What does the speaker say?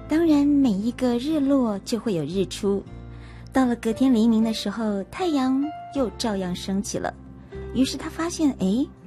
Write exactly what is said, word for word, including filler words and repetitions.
当然，每一个日落就会有日出，到了隔天黎明的时候，太阳又照样升起了。于是他发现，哎，